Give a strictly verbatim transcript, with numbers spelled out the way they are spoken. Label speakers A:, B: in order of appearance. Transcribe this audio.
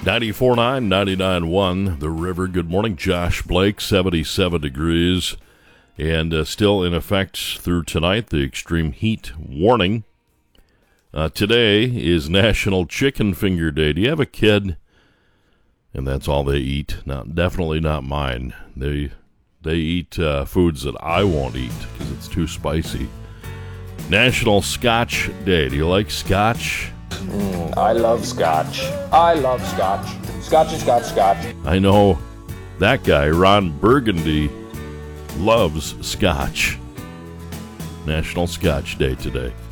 A: ninety-four point nine, ninety-nine point one, The River. Good morning, Josh Blake, seventy-seven degrees, and uh, still in effect through tonight, the extreme heat warning. Uh, today is National Chicken Finger Day. Do you have a kid and that's all they eat? Not, definitely not mine. They they eat uh, foods that I won't eat because it's too spicy. National Scotch Day. Do you like scotch?
B: Mm, I love scotch. I love scotch. Scotch is scotch, scotch.
A: I know that guy, Ron Burgundy, loves scotch. National Scotch Day today.